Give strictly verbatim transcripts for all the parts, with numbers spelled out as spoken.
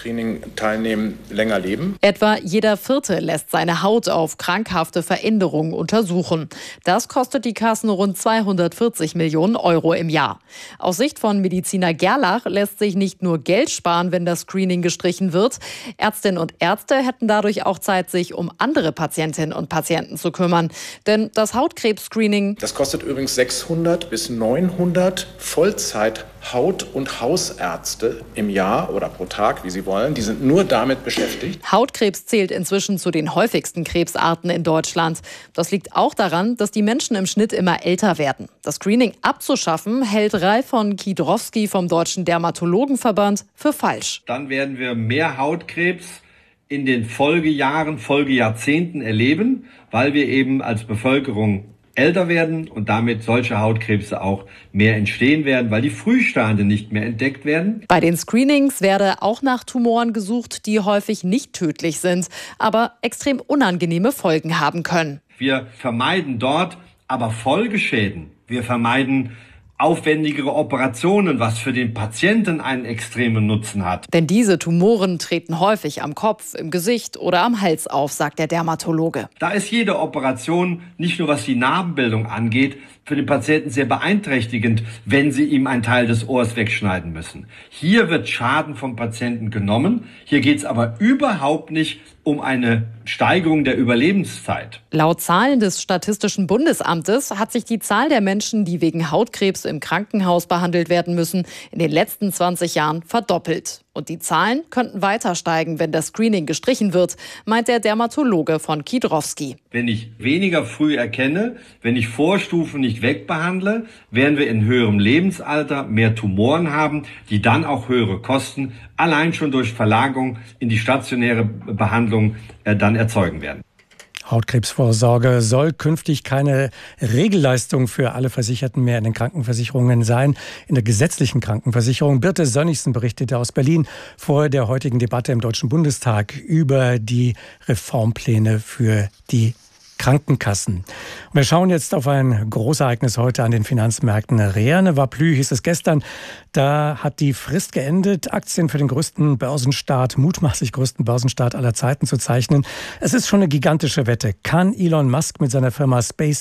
Screening teilnehmen, länger leben. Etwa jeder Vierte lässt seine Haut auf krankhafte Veränderungen untersuchen. Das kostet die Kassen rund zweihundertvierzig Millionen Euro im Jahr. Aus Sicht von Mediziner Gerlach lässt sich nicht nur Geld sparen, wenn das Screening gestrichen wird. Ärztinnen und Ärzte hätten dadurch auch Zeit, sich um andere Patientinnen und Patienten zu kümmern. Denn das Hautkrebs-Screening... Das kostet übrigens sechshundert bis neunhundert Vollzeit-Haut- und Hausärzte im Jahr oder pro Tag, wie sie wollen. Die sind nur damit beschäftigt. Hautkrebs zählt inzwischen zu den häufigsten Krebsarten in Deutschland. Das liegt auch daran, dass die Menschen im Schnitt immer älter werden. Das Screening abzuschaffen, hält Ralf von Kiedrowski vom Deutschen Dermatologenverband für falsch. Dann werden wir mehr Hautkrebs in den Folgejahren, Folgejahrzehnten erleben, weil wir eben als Bevölkerung älter werden und damit solche Hautkrebse auch mehr entstehen werden, weil die Frühstadien nicht mehr entdeckt werden. Bei den Screenings werde auch nach Tumoren gesucht, die häufig nicht tödlich sind, aber extrem unangenehme Folgen haben können. Wir vermeiden dort aber Folgeschäden. Wir vermeiden aufwendigere Operationen, was für den Patienten einen extremen Nutzen hat. Denn diese Tumoren treten häufig am Kopf, im Gesicht oder am Hals auf, sagt der Dermatologe. Da ist jede Operation, nicht nur was die Narbenbildung angeht, für den Patienten sehr beeinträchtigend, wenn sie ihm einen Teil des Ohrs wegschneiden müssen. Hier wird Schaden vom Patienten genommen. Hier geht es aber überhaupt nicht um eine Steigerung der Überlebenszeit. Laut Zahlen des Statistischen Bundesamtes hat sich die Zahl der Menschen, die wegen Hautkrebs im Krankenhaus behandelt werden müssen, in den letzten zwanzig Jahren verdoppelt. Und die Zahlen könnten weiter steigen, wenn das Screening gestrichen wird, meint der Dermatologe von Kiedrowski. Wenn ich weniger früh erkenne, wenn ich Vorstufen nicht wegbehandle, werden wir in höherem Lebensalter mehr Tumoren haben, die dann auch höhere Kosten allein schon durch Verlagerung in die stationäre Behandlung äh, dann erzeugen werden. Hautkrebsvorsorge soll künftig keine Regelleistung für alle Versicherten mehr in den Krankenversicherungen sein. In der gesetzlichen Krankenversicherung. Birte Sönnigsen berichtete aus Berlin vor der heutigen Debatte im Deutschen Bundestag über die Reformpläne für die Krankenkassen. Und wir schauen jetzt auf ein Großereignis heute an den Finanzmärkten. Rien ne va plus hieß es gestern. Da hat die Frist geendet, Aktien für den größten Börsenstart, mutmaßlich größten Börsenstart aller Zeiten zu zeichnen. Es ist schon eine gigantische Wette. Kann Elon Musk mit seiner Firma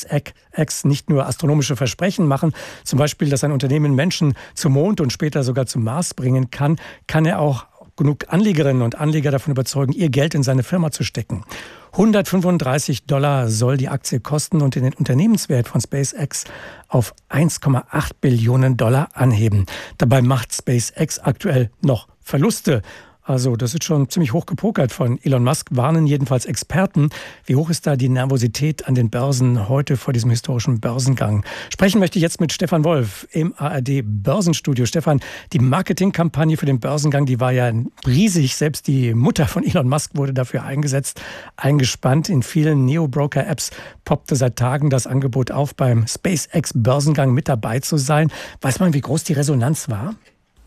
SpaceX nicht nur astronomische Versprechen machen, zum Beispiel, dass ein Unternehmen Menschen zum Mond und später sogar zum Mars bringen kann, kann er auch genug Anlegerinnen und Anleger davon überzeugen, ihr Geld in seine Firma zu stecken. hundertfünfunddreißig Dollar soll die Aktie kosten und den Unternehmenswert von SpaceX auf eins Komma acht Billionen Dollar anheben. Dabei macht SpaceX aktuell noch Verluste. Also das ist schon ziemlich hoch gepokert von Elon Musk, warnen jedenfalls Experten. Wie hoch ist da die Nervosität an den Börsen heute vor diesem historischen Börsengang? Sprechen möchte ich jetzt mit Stefan Wolf im A R D Börsenstudio. Stefan, die Marketingkampagne für den Börsengang, die war ja riesig. Selbst die Mutter von Elon Musk wurde dafür eingesetzt, eingespannt. In vielen Neo-Broker-Apps poppte seit Tagen das Angebot auf, beim SpaceX-Börsengang mit dabei zu sein. Weiß man, wie groß die Resonanz war?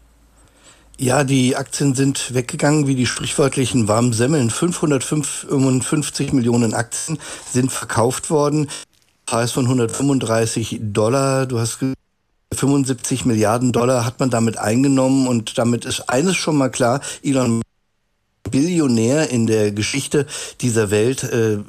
Ja, die Aktien sind weggegangen wie die sprichwörtlichen warmen Semmeln. fünfhundertfünfundfünfzig Millionen Aktien sind verkauft worden. Preis von hundertfünfunddreißig Dollar. Du hast fünfundsiebzig Milliarden Dollar hat man damit eingenommen. Und damit ist eines schon mal klar: Elon Musk, Billionär in der Geschichte dieser Welt. Äh,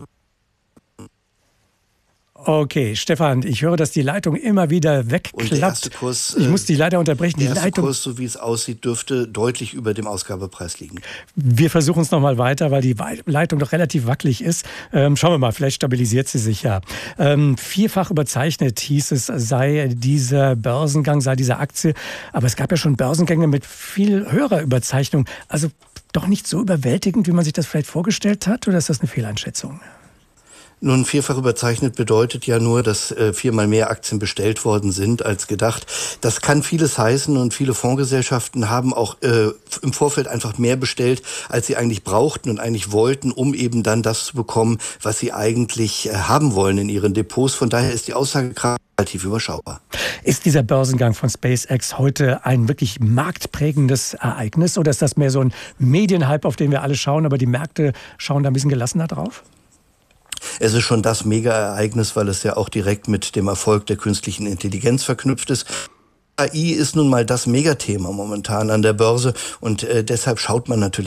Okay, Stefan, ich höre, dass die Leitung immer wieder wegklappt. Und der erste Kurs, ich muss die leider unterbrechen. Der die erste Leitung, Kurs, so wie es aussieht, dürfte deutlich über dem Ausgabepreis liegen. Wir versuchen es nochmal weiter, weil die Leitung doch relativ wackelig ist. Ähm, schauen wir mal, vielleicht stabilisiert sie sich ja. Ähm, vierfach überzeichnet hieß es, sei dieser Börsengang, sei diese Aktie. Aber es gab ja schon Börsengänge mit viel höherer Überzeichnung. Also doch nicht so überwältigend, wie man sich das vielleicht vorgestellt hat? Oder ist das eine Fehleinschätzung? Nun, vierfach überzeichnet bedeutet ja nur, dass äh, viermal mehr Aktien bestellt worden sind als gedacht. Das kann vieles heißen und viele Fondsgesellschaften haben auch äh, im Vorfeld einfach mehr bestellt, als sie eigentlich brauchten und eigentlich wollten, um eben dann das zu bekommen, was sie eigentlich äh, haben wollen in ihren Depots. Von daher ist die Aussagekraft relativ überschaubar. Ist dieser Börsengang von SpaceX heute ein wirklich marktprägendes Ereignis oder ist das mehr so ein Medienhype, auf den wir alle schauen, aber die Märkte schauen da ein bisschen gelassener drauf? Es ist schon das Mega-Ereignis, weil es ja auch direkt mit dem Erfolg der künstlichen Intelligenz verknüpft ist. A I ist nun mal das Megathema momentan an der Börse und äh, deshalb schaut man natürlich